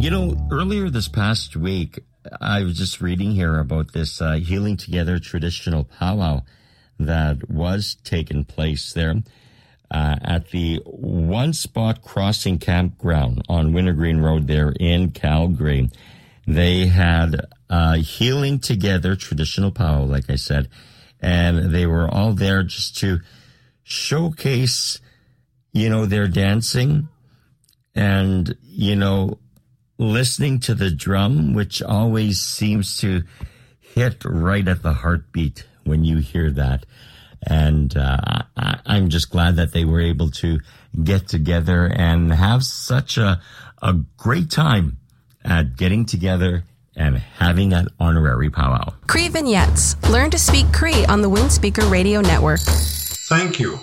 Earlier this past week, I was just reading here about this Healing Together traditional powwow that was taking place there at the One Spot Crossing Campground on Wintergreen Road there in Calgary. They had Healing Together traditional powwow, like I said, and they were all there just to showcase, their dancing and, listening to the drum, which always seems to hit right at the heartbeat when you hear that. And I'm just glad that they were able to get together and have such a great time at getting together and having that honorary powwow. Cree Vignettes. Learn to speak Cree on the Windspeaker Radio Network. Thank you.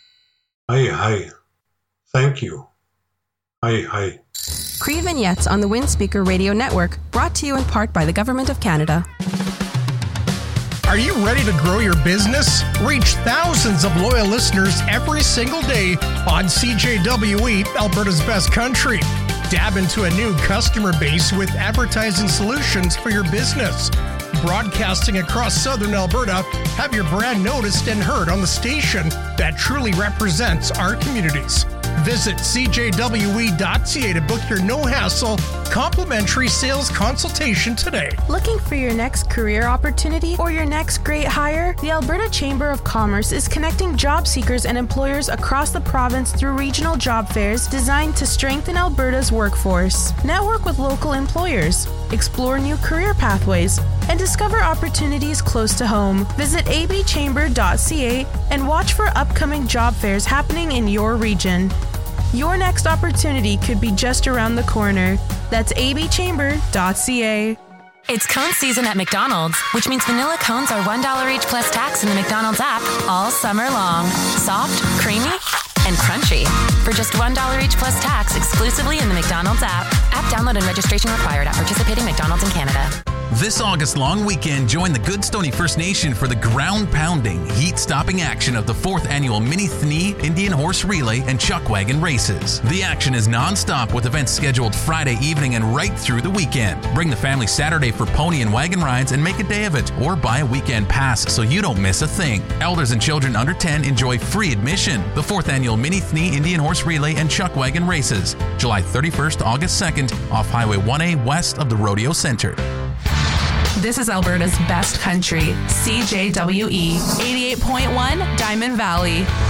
Hi. Thank you. Hi. Cree Vignettes on the Windspeaker Radio Network, brought to you in part by the Government of Canada. Are you ready to grow your business? Reach thousands of loyal listeners every single day on CJWE, Alberta's Best Country. Dab into a new customer base with advertising solutions for your business. Broadcasting across southern Alberta, have your brand noticed and heard on the station that truly represents our communities. Visit cjwe.ca to book your no-hassle, complimentary sales consultation today. Looking for your next career opportunity or your next great hire? The Alberta Chamber of Commerce is connecting job seekers and employers across the province through regional job fairs designed to strengthen Alberta's workforce. Network with local employers, explore new career pathways, and discover opportunities close to home. Visit abchamber.ca and watch for upcoming job fairs happening in your region. Your next opportunity could be just around the corner. That's abchamber.ca. It's cone season at McDonald's, which means vanilla cones are $1 each plus tax in the McDonald's app all summer long. Soft, creamy, and crunchy. For just $1 each plus tax exclusively in the McDonald's app. App download and registration required at participating McDonald's in Canada. This August long weekend, join the Goodstoney First Nation for the ground-pounding, heat-stopping action of the 4th annual Mini Thnee Indian Horse Relay and Chuck Wagon Races. The action is non-stop with events scheduled Friday evening and right through the weekend. Bring the family Saturday for pony and wagon rides and make a day of it, or buy a weekend pass so you don't miss a thing. Elders and children under 10 enjoy free admission. The 4th annual Mini Thnee Indian Horse Relay and Chuck Wagon Races, July 31st, August 2nd, off Highway 1A west of the Rodeo Center. This is Alberta's Best Country, CJWE, 88.1 Diamond Valley.